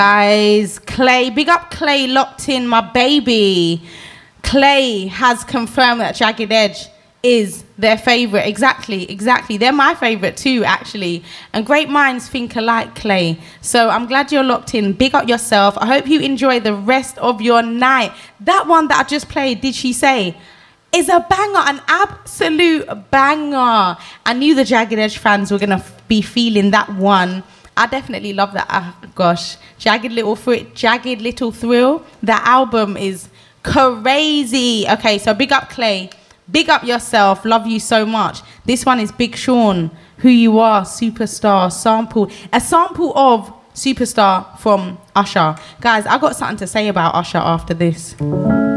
Guys, Clay, big up Clay, locked in, my baby. Clay has confirmed that Jagged Edge is their favourite. Exactly. They're my favourite too, actually. And great minds think alike, Clay. So I'm glad you're locked in. Big up yourself. I hope you enjoy the rest of your night. That one that I just played, Did She Say, is a banger, an absolute banger. I knew the Jagged Edge fans were going to be feeling that one. I definitely love that. Gosh, Jagged Little Thrill. That album is crazy. Okay, so big up Clay. Big up yourself. Love you so much. This one is Big Sean, Who You Are, Superstar sample. A sample of Superstar from Usher. Guys, I got something to say about Usher after this.